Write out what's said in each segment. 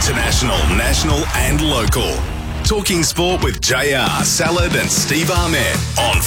International, national and local. Talking sport with JR, Salad and Steve Ahmed on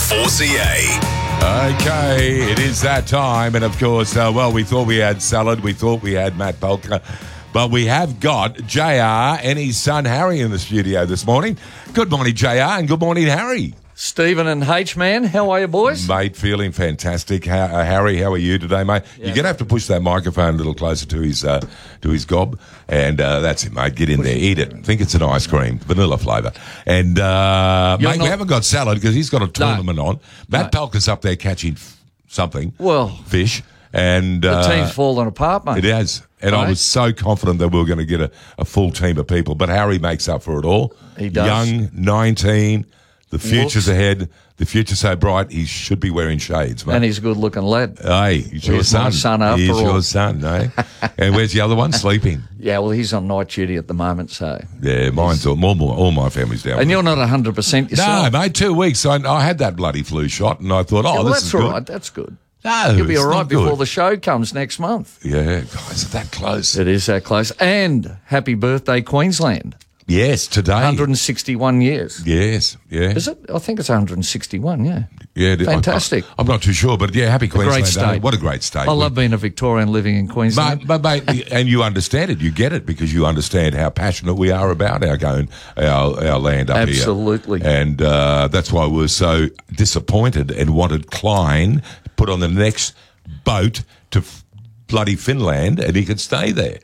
4CA. Okay, it is that time. And, of course, we thought we had Salad. We thought we had Matt Polka. But we have got JR and his son Harry in the studio this morning. Good morning, JR, and good morning, Harry. Stephen and H-Man, how are you, boys? Mate, feeling fantastic. Harry, how are you today, mate? Yeah. You're going to have to push that microphone a little closer to his gob. And that's it, mate. Get in there, eat it. I think it's an ice cream, vanilla flavour. And, mate, we haven't got Salad because he's got a tournament on. Matt Polka's up there catching something. Fish. And the team's fallen apart, mate. It has. And I was so confident that we were going to get a full team of people. But Harry makes up for it all. He does. Young, 19. The future's ahead. The future's so bright, he should be wearing shades, mate. And he's a good-looking lad. Hey, he's your son. My son after he's all. Your son, eh? And where's the other one? Sleeping. Yeah, well, he's on night duty at the moment, so... Yeah, mine's all my family's down. And you're not 100% yourself? No, mate, 2 weeks. I had that bloody flu shot, and I thought, this is good. That's all right. That's good. No, you'll be all right before the show comes next month. Yeah, guys, it's that close. It is that close. And happy birthday, Queensland. Yes, today. 161 years. Yes, yeah. Is it? I think it's 161, yeah. Yeah. Fantastic. I'm not too sure, but yeah, happy Queensland. Great state. What a great state. I love being a Victorian living in Queensland. But mate, and you understand it. You get it because you understand how passionate we are about our land up here. Absolutely. And that's why we were so disappointed and wanted Klein put on the next boat to bloody Finland and he could stay there.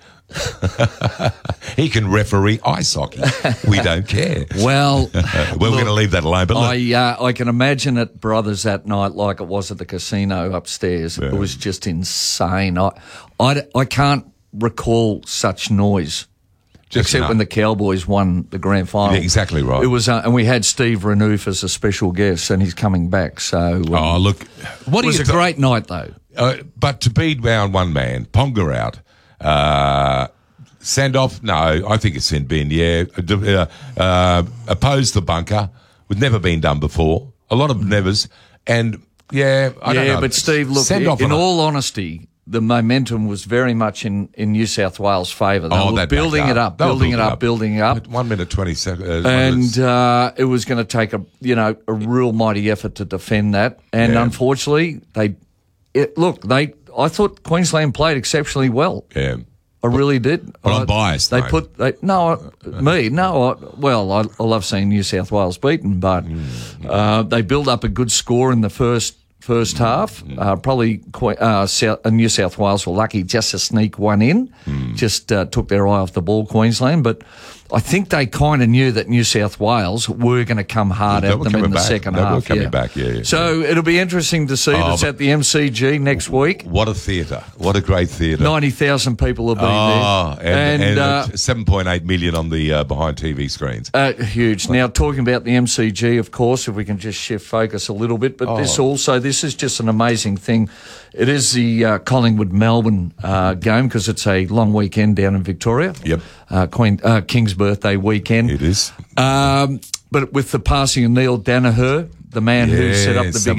He can referee ice hockey. We don't care. Well, we're going to leave that alone. But look, I can imagine at Brothers that night like it was at the casino upstairs. Yeah. It was just insane. I can't recall such noise. Except when the Cowboys won the grand final. Yeah, exactly right. It was, and we had Steve Renouf as a special guest, and he's coming back. So, look, it was a great night though. But to beat down one man, Ponga out. Send off? No, I think it's in bin. Yeah, oppose the bunker. It's never been done before. A lot of nevers, and I don't know. Yeah, but Steve, look, in all honesty, the momentum was very much in New South Wales' favour. They were building it up. 1 minute 20 seconds. And it was going to take a real mighty effort to defend that. And unfortunately, I thought Queensland played exceptionally well. Yeah. I really did. But I'm biased. I love seeing New South Wales beaten, but they built up a good score in the first half. Probably New South Wales were lucky just to sneak one in. Just took their eye off the ball, Queensland. But I think they kind of knew that New South Wales were going to come hard at them in the second half. They were coming back, yeah. So it'll be interesting to see. It's at the MCG next week. What a theatre. What a great theatre. 90,000 people will be there. And 7.8 million on the behind TV screens. Huge. Now, talking about the MCG, of course, if we can just shift focus a little bit, but this is just an amazing thing. It is the Collingwood-Melbourne game because it's a long weekend down in Victoria. Yep. King's birthday weekend. It is. But with the passing of Neil Danaher, the man who set up the big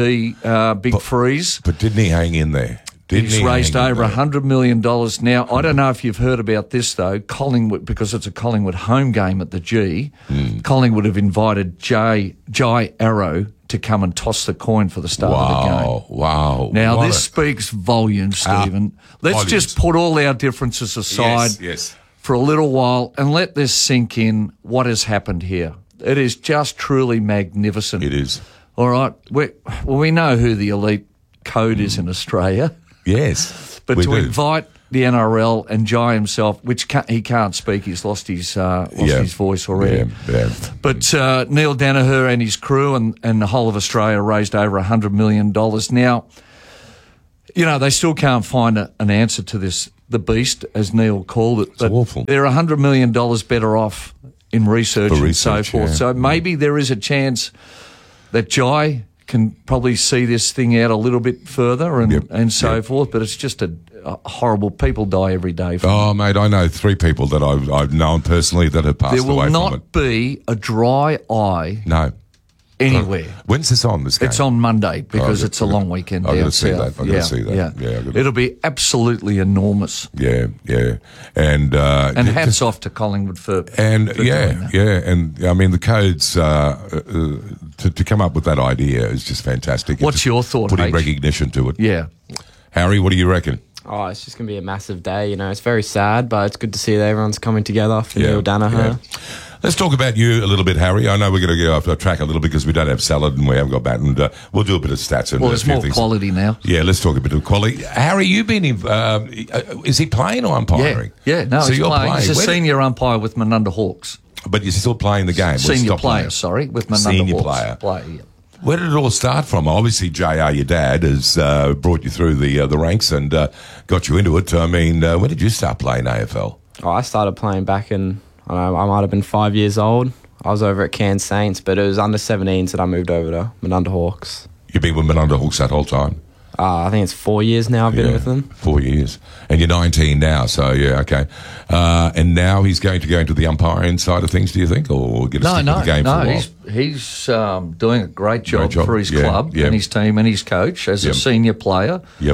MND big freeze. But didn't he hang in there? He's raised over $100 million. Now, I don't know if you've heard about this, though. Collingwood, because it's a Collingwood home game at the G, Collingwood have invited Jai Arrow to come and toss the coin for the start of the game. Wow. Now, this speaks volumes, Stephen. Let's just put all our differences aside for a little while and let this sink in what has happened here. It is just truly magnificent. It is. All right. We know who the elite code is in Australia. Yes. But to invite the NRL and Jai himself, which he can't speak, he's lost his voice already. Yeah. But Neil Danaher and his crew and the whole of Australia raised over $100 million. Now, they still can't find an answer to this, the beast, as Neil called it. It's awful. They're $100 million better off in research and so forth. Yeah. So maybe there is a chance that Jai can probably see this thing out a little bit further and so forth, but it's just a horrible. People die every day. Mate, I know 3 people that I've known personally that have passed away from it. There will not be a dry eye. No. anywhere. When's this on, this game? It's on Monday because it's a long weekend I've got down to see south. that. I've got to see that. Yeah. Yeah, I've got to- It'll be absolutely enormous. Yeah. And hats off to Collingwood for And doing that. and I mean the codes to come up with that idea is just fantastic. What's Just your thought, Putting H? recognition to it. Yeah. Harry, what do you reckon? Oh, it's just going to be a massive day. You know, it's very sad, but it's good to see that everyone's coming together for Neil Danaher. Yeah. Let's talk about you a little bit, Harry. I know we're going to go off the track a little bit because we don't have Salad and we haven't got Bat, and we'll do a bit of stats and Well, a there's few more things. quality now. Yeah, let's talk a bit of quality. Harry, you've been in. Is he playing or umpiring? Yeah. No, so he's you're playing. He's a Where did- senior umpire with Manunda Hawks. but you're still playing the game. Well, Senior stop player, playing. sorry, with Manunda Senior Hawks. player. Yeah. Where did it all start from? Obviously, JR, your dad, has brought you through the ranks and got you into it. I mean, when did you start playing AFL? Oh, I started playing back in, I don't know, I might have been 5 years old. I was over at Cairns Saints, but it was under 17s that I moved over to Manunda Hawks. You've been with Manunda Hawks that whole time? I think it's 4 years now I've been with them. 4 years. And you're 19 now, so yeah, okay. And now he's going to go into the umpiring side of things, do you think? Or get stick with the game for a while? He's doing a great job for his Yeah, club yeah. and his team and his coach as a senior player. Yep.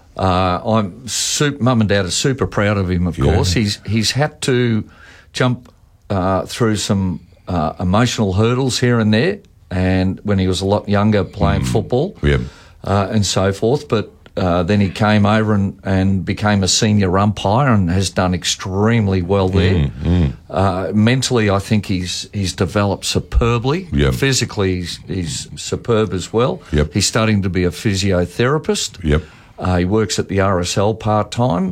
Mum and Dad are super proud of him, of course. He's had to jump through some emotional hurdles here and there, and when he was a lot younger playing football Yep. and so forth. But then he came over and became a senior umpire and has done extremely well there. Mentally, I think he's developed superbly. Yep. Physically, he's superb as well. Yep. He's starting to be a physiotherapist. Yep. He works at the RSL part-time,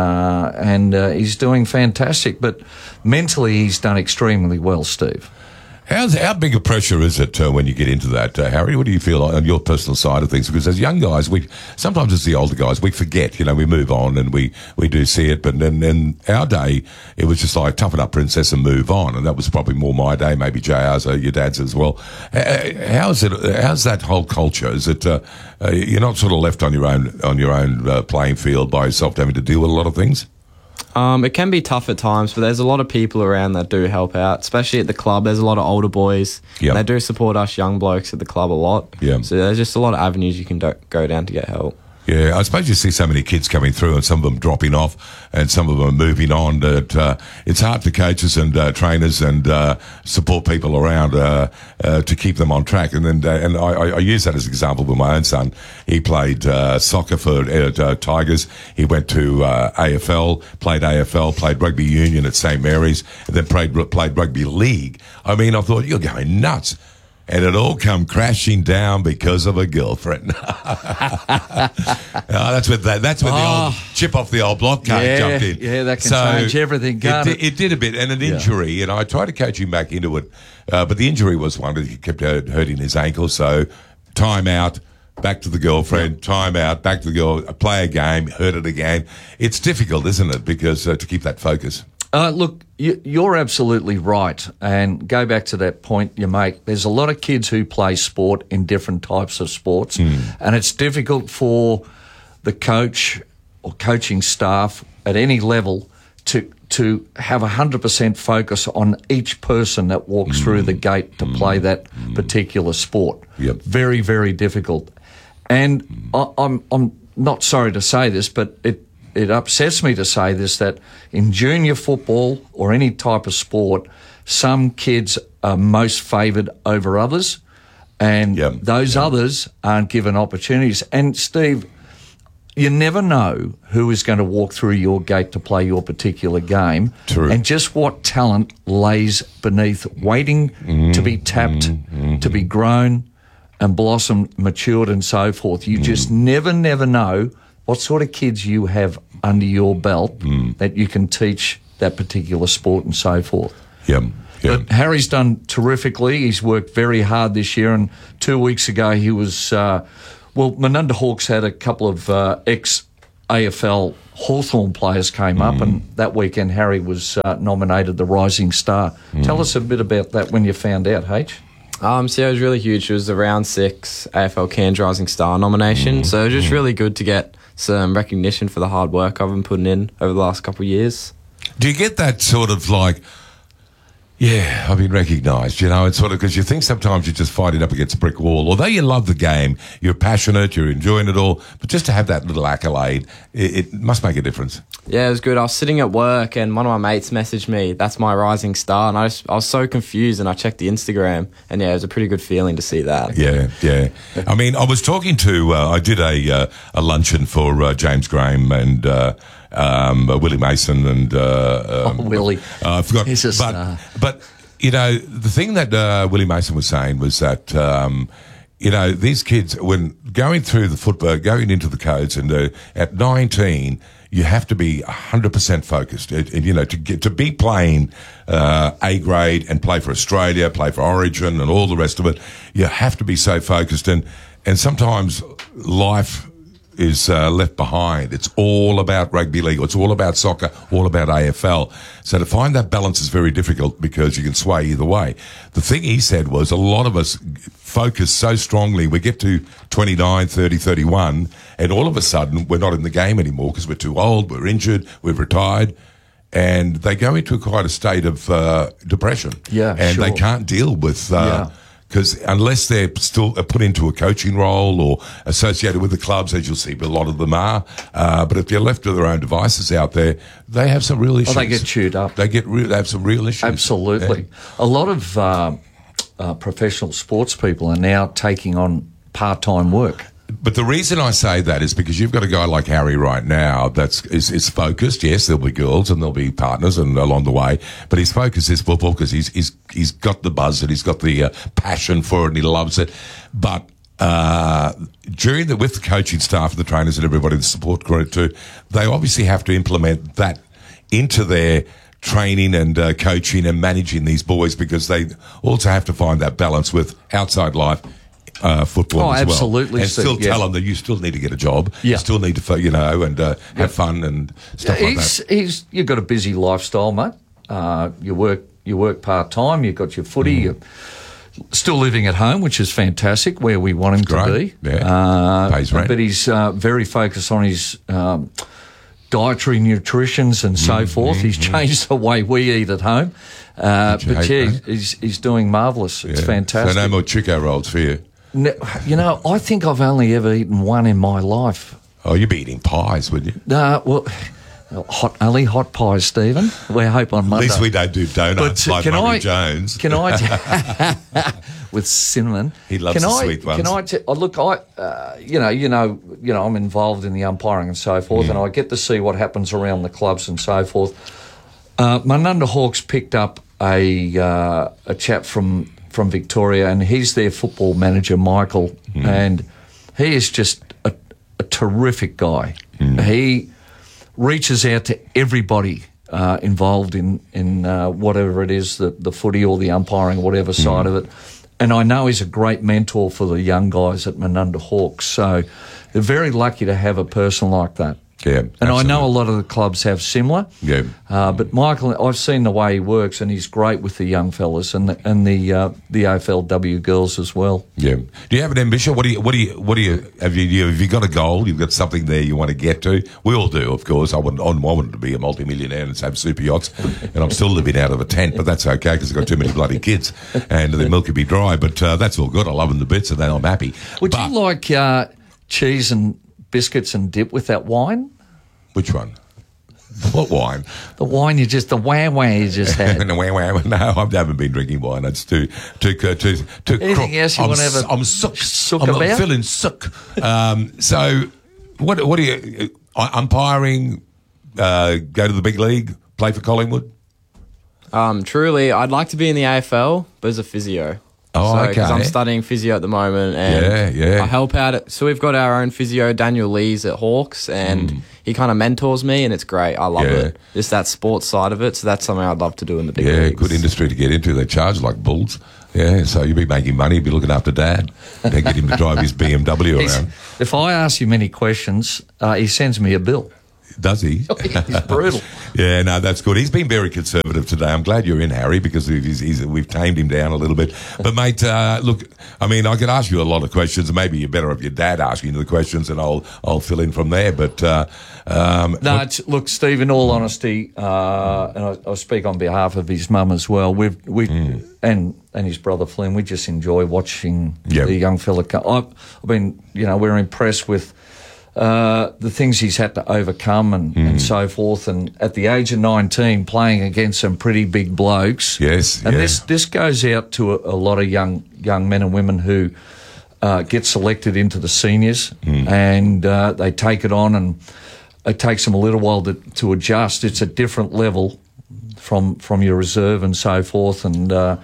and he's doing fantastic. But mentally, he's done extremely well, Steve. How big a pressure is it when you get into that, Harry? What do you feel on your personal side of things? Because as young guys, sometimes as the older guys, we forget, we move on and we do see it. But in our day, it was just like toughen up, princess, and move on. And that was probably more my day, maybe JR's, your dad's as well. How's that whole culture? Is it, you're not sort of left on your own playing field by yourself having to deal with a lot of things? It can be tough at times, but there's a lot of people around that do help out, especially at the club. There's a lot of older boys. Yep. They do support us young blokes at the club a lot. Yep. So there's just a lot of avenues you can go down to get help. Yeah, I suppose you see so many kids coming through and some of them dropping off and some of them moving on that it's hard for coaches and trainers and support people around to keep them on track. And then I use that as an example with my own son. He played soccer for Tigers. He went to AFL, played rugby union at St Mary's, and then played rugby league. I mean, I thought, you're going nuts. And it all come crashing down because of a girlfriend. That's where the old chip off the old block jumped in. Yeah, that can change everything, can't it? It did a bit. And an injury, and I tried to coach him back into it, but the injury was one that he kept hurting his ankle. So time out, back to the girlfriend, time out, back to the girl, play a game, hurt it again. It's difficult, isn't it? Because to keep that focus. Look, you're absolutely right. And go back to that point you make. There's a lot of kids who play sport in different types of sports, and it's difficult for the coach or coaching staff at any level to have 100% focus on each person that walks through the gate to play that particular sport. Yep. Very, very difficult. And I'm not sorry to say this, but it upsets me to say this, that in junior football or any type of sport, some kids are most favoured over others, and those others aren't given opportunities. And, Steve, you never know who is going to walk through your gate to play your particular game. True. And just what talent lays beneath, waiting to be tapped, to be grown and blossomed, matured and so forth. You just never know what sort of kids you have under your belt that you can teach that particular sport and so forth. But Harry's done terrifically. He's worked very hard this year, and 2 weeks ago he was, Manunda Hawks had a couple of ex-AFL Hawthorn players came up, and that weekend Harry was nominated the Rising Star. Tell us a bit about that when you found out, H. So it was really huge. It was the round 6 AFL Cairns Rising Star nomination. So it was just really good to get some recognition for the hard work I've been putting in over the last couple of years. Do you get that sort of like, Yeah, I've been recognised, it's sort of because you think sometimes you're just fighting up against a brick wall. Although you love the game, you're passionate, you're enjoying it all, but just to have that little accolade, it must make a difference. Yeah, it was good. I was sitting at work and one of my mates messaged me, "That's my rising star," and I was so confused, and I checked the Instagram, and yeah, it was a pretty good feeling to see that. Yeah. I mean, I was talking to, I did a luncheon for James Graham and Willie Mason and Willie. I forgot. He's a star. But the thing that Willie Mason was saying was that these kids, when going through the football, going into the codes, and at 19, you have to be 100% focused. To be playing A grade and play for Australia, play for Origin, and all the rest of it, you have to be so focused. And sometimes life is left behind. It's all about rugby league. It's all about soccer, all about AFL. So to find that balance is very difficult because you can sway either way. The thing he said was a lot of us focus so strongly. We get to 29, 30, 31, and all of a sudden we're not in the game anymore because we're too old, we're injured, we've retired. And they go into quite a state of depression. Yeah, and sure. they can't deal with... Because unless they're still put into a coaching role or associated with the clubs, as you'll see, but a lot of them are. But if they're left to their own devices out there, they have some real issues. They get chewed up. They have some real issues. Absolutely. Yeah. A lot of professional sports people are now taking on part-time work. But the reason I say that is because you've got a guy like Harry right now is focused. Yes, there'll be girls and there'll be partners and along the way, but his focus is football because he's got the buzz and he's got the passion for it and he loves it. But with the coaching staff and the trainers and everybody, the support group too, they obviously have to implement that into their training and coaching and managing these boys because they also have to find that balance with outside life. Football as well. Absolutely. And still tell them that you still need to get a job. Yeah. You still need to, and have fun and stuff like that. You've got a busy lifestyle, mate. You work part-time, you've got your footy, you're still living at home, which is fantastic, where we want him to be. Yeah. Pays rent. But he's very focused on his dietary nutritions and so forth. He's changed the way we eat at home. But he's doing marvellous. It's fantastic. So no more Chico rolls for you? No, I think I've only ever eaten one in my life. Oh, you'd be eating pies, would you? No, only hot pies, Stephen. We hope on Monday. At least we don't do donuts like Murray Jones. Can I... with cinnamon. He loves the sweet ones. Look, I'm involved in the umpiring and so forth, and I get to see what happens around the clubs and so forth. Manunda Hawks picked up a chap from Victoria, and he's their football manager, Michael, and he is just a terrific guy. He reaches out to everybody involved in whatever it is, the footy or the umpiring, whatever side of it. And I know he's a great mentor for the young guys at Manunda Hawks. So they're very lucky to have a person like that. Yeah, and absolutely. I know a lot of the clubs have similar. Yeah. But Michael, I've seen the way he works, and he's great with the young fellas and the AFLW girls as well. Yeah. Do you have an ambition? Have you got a goal? You've got something there you want to get to? We all do, of course. I wanted to be a multimillionaire and have super yachts, and I'm still living out of a tent, but that's okay because I've got too many bloody kids, and the milk would be dry. But that's all good. I love them to bits, and then I'm happy. Would you like cheese and biscuits and dip with that wine? Which one? What wine? The wine the wah you just had. No, I haven't been drinking wine. It's too. Anything else you want to have? I'm sook. I'm feeling sook. So, what do you umpiring? Go to the big league, play for Collingwood. Truly, I'd like to be in the AFL, but as a physio. Oh, okay. Because I'm studying physio at the moment, and yeah. I help out. So we've got our own physio, Daniel Lees at Hawks, and he kind of mentors me, and it's great. I love it. Just that sports side of it. So that's something I'd love to do in the big leagues. Yeah, good industry to get into. They charge like bulls. Yeah, so you'll be making money, you'll be looking after Dad, and get him to drive his BMW around. If I ask you many questions, he sends me a bill. Does he? He's brutal. Yeah, no, that's good. He's been very conservative today. I'm glad you're in, Harry, because we've tamed him down a little bit. But, mate, look, I mean, I could ask you a lot of questions. Maybe you're better off your dad asking you the questions, and I'll fill in from there. But look, Steve, in all honesty, and I speak on behalf of his mum as well. And his brother Flynn, we just enjoy watching the young fella come. I've been, we're impressed with the things he's had to overcome and so forth. And at the age of 19, playing against some pretty big blokes. Yes, and this goes out to a lot of young men and women who get selected into the seniors, and they take it on, and it takes them a little while to adjust. It's a different level from your reserve and so forth. And the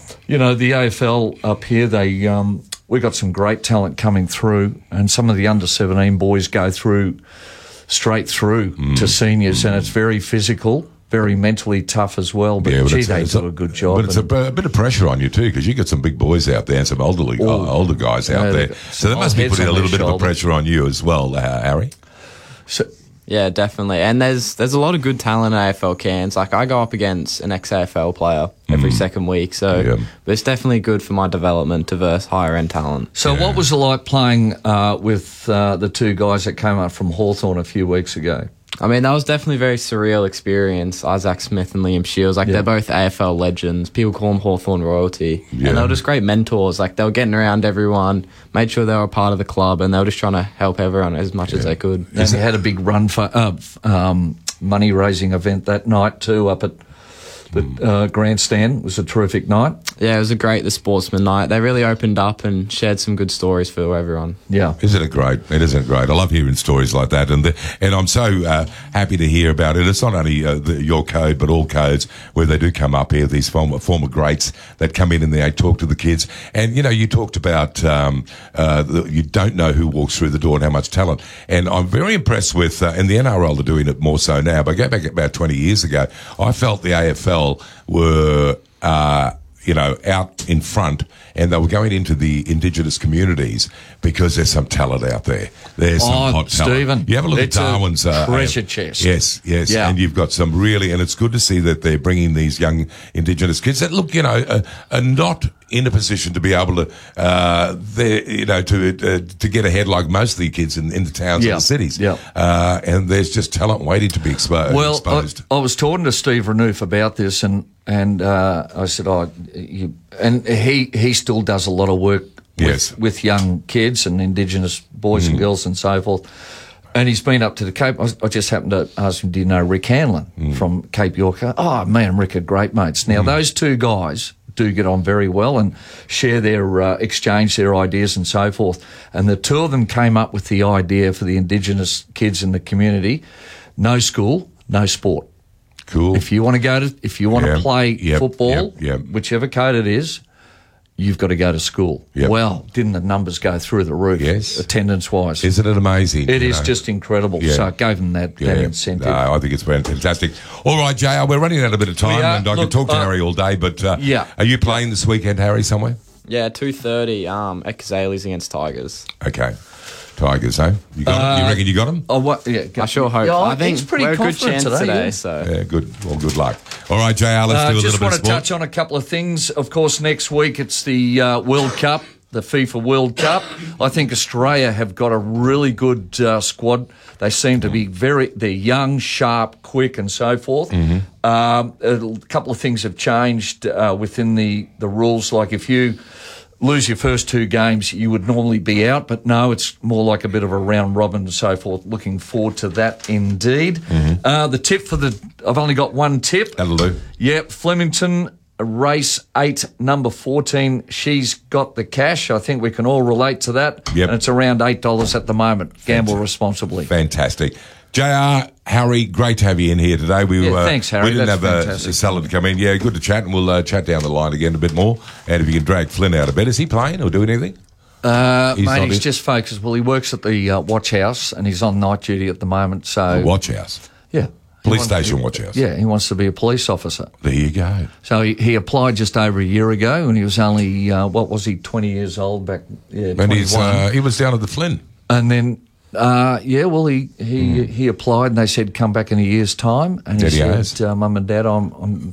AFL up here, we got some great talent coming through, and some of the under-17 boys go straight through to seniors, and it's very physical, very mentally tough as well. But they do a good job. But it's a bit of pressure on you too, because you got some big boys out there and some older guys out there. So that must be putting a little bit of a pressure on you as well, Harry. Yeah, definitely. And there's a lot of good talent in AFL Cairns. Like, I go up against an ex-AFL player every second week, so it's definitely good for my development to verse higher-end talent. So what was it like playing with the two guys that came up from Hawthorn a few weeks ago? I mean, that was definitely a very surreal experience. Isaac Smith and Liam Shields, they're both AFL legends. People call them Hawthorn royalty. Yeah. And they were just great mentors. Like, they were getting around everyone, made sure they were a part of the club, and they were just trying to help everyone as much as they could. And they had a big run for money-raising event that night too up at the grandstand. It was a terrific night. Yeah, it was the sportsman night. They really opened up and shared some good stories for everyone. Yeah. Isn't it great? It isn't great. I love hearing stories like that. And I'm so happy to hear about it. It's not only your code, but all codes where they do come up here, these former greats that come in and they talk to the kids. And, you talked about you don't know who walks through the door and how much talent. And I'm very impressed with, and the NRL are doing it more so now, but go back about 20 years ago, I felt the AFL were out in front, and they were going into the Indigenous communities because there's some talent out there. There's some hot talent. Stephen, you have a look at Darwin's treasure chest. Yes, yeah. And you've got some really, and it's good to see that they're bringing these young Indigenous kids that look, are not in a position to be able to, to get ahead like most of the kids in the towns and the cities. Yeah. And there's just talent waiting to be exposed. Well, I was talking to Steve Renouf about this, and I said, and he still does a lot of work with young kids and Indigenous boys and girls and so forth. And he's been up to the Cape. I just happened to ask him, do you know Rick Hanlon from Cape York? Oh, me and Rick are great mates. Now, those two guys do get on very well and share exchange their ideas and so forth. And the two of them came up with the idea for the Indigenous kids in the community: no school, no sport. Cool. If you want to play football, whichever code it is, you've got to go to school. Yep. Well, didn't the numbers go through the roof, attendance-wise? Isn't it amazing? It is just incredible. Yeah. So it gave them that incentive. No, I think it's fantastic. All right, JR, we're running out of a bit of time, and I could talk to Harry all day, but are you playing this weekend, Harry, somewhere? Yeah, 2:30, at Kazali's against Tigers. Okay. Tigers, eh? You reckon you got them? I sure hope. I think he's pretty we're a good chance today. So yeah, good. Well, good luck. All right, JR, let's do a little bit of sport. Just want to touch on a couple of things. Of course, next week it's the World Cup, the FIFA World Cup. I think Australia have got a really good squad. They seem to be they're young, sharp, quick, and so forth. A couple of things have changed within the rules. Like if you lose your first two games, you would normally be out, but no, it's more like a bit of a round robin and so forth. Looking forward to that indeed. The tip I've only got one tip. That'll do. Yep, Flemington, race 8, number 14. She's got the cash. I think we can all relate to that. Yep. And it's around $8 at the moment. Gamble responsibly. Fantastic. JR, Harry, great to have you in here today. Thanks, Harry. We didn't have a salad come in. Yeah, good to chat, and we'll chat down the line again a bit more. And if you can drag Flynn out of bed, is he playing or doing anything? He's just focused. Well, he works at the watch house, and he's on night duty at the moment. So the watch house? Yeah. Police station watch house? Yeah, he wants to be a police officer. There you go. So he applied just over a year ago, and he was only, 20 years old back, and he was down at the Flynn. And then Yeah, well, he applied and they said come back in a year's time, and he Did he ask? said, "Mum and Dad, I'm